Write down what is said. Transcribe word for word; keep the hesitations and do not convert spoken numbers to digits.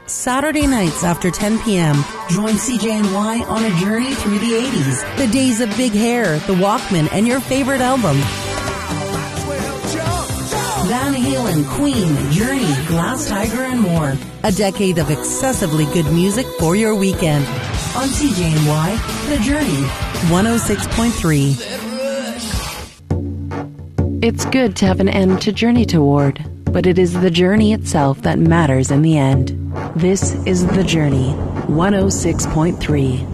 Saturday nights after ten p.m. Join C J N Y on a journey through the eighties. The days of big hair, the Walkman, and your favorite album. Van Halen, Queen, Journey, Glass Tiger, and more. A decade of excessively good music for your weekend. On C J N Y, The Journey, one oh six point three. It's good to have an end to journey toward, but it is the journey itself that matters in the end. This is The Journey, one oh six point three.